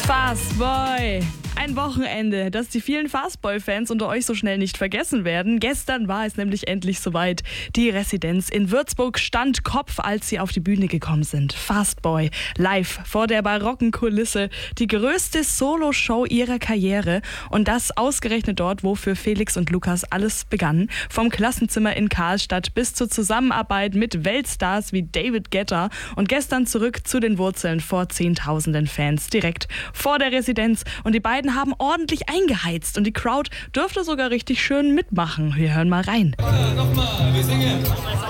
Fastboy. Ein Wochenende, das die vielen Fastboy-Fans unter euch so schnell nicht vergessen werden. Gestern war es nämlich endlich soweit. Die Residenz in Würzburg stand Kopf, als sie auf die Bühne gekommen sind. Fastboy live vor der barocken Kulisse. Die größte Solo-Show ihrer Karriere. Und das ausgerechnet dort, wo für Felix und Lukas alles begann. Vom Klassenzimmer in Karlstadt bis zur Zusammenarbeit mit Weltstars wie David Guetta. Und gestern zurück zu den Wurzeln vor Zehntausenden Fans. Direkt vor der Residenz. Und die beiden haben ordentlich eingeheizt und die Crowd dürfte sogar richtig schön mitmachen. Wir hören mal rein. Nochmal, wir singen.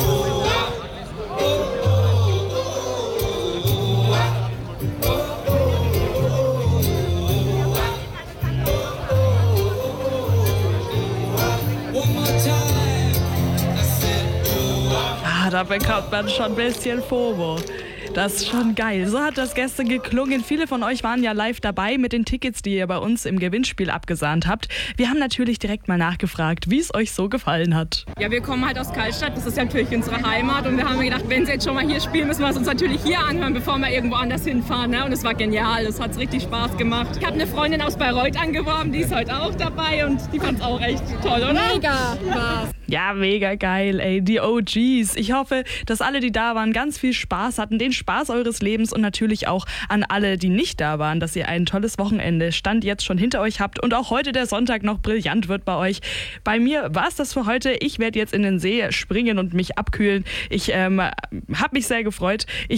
Da bekommt man schon ein bisschen FOMO. Das ist schon geil. So hat das gestern geklungen. Viele von euch waren ja live dabei mit den Tickets, die ihr bei uns im Gewinnspiel abgesahnt habt. Wir haben natürlich direkt mal nachgefragt, wie es euch so gefallen hat. Ja, wir kommen halt aus Karlstadt. Das ist ja natürlich unsere Heimat. Und wir haben gedacht, wenn sie jetzt schon mal hier spielen, müssen wir es uns natürlich hier anhören, bevor wir irgendwo anders hinfahren. Ne? Und es war genial. Es hat richtig Spaß gemacht. Ich habe eine Freundin aus Bayreuth angeworben. Die ist heute auch dabei. Und die fand es auch echt toll, oder? Mega Spaß. Ja, mega geil, ey. Die OGs. Ich hoffe, dass alle, die da waren, ganz viel Spaß hatten. Den Spaß eures Lebens und natürlich auch an alle, die nicht da waren, dass ihr ein tolles Wochenende Stand jetzt schon hinter euch habt und auch heute der Sonntag noch brillant wird bei euch. Bei mir war es das für heute. Ich werde jetzt in den See springen und mich abkühlen. Ich habe mich sehr gefreut.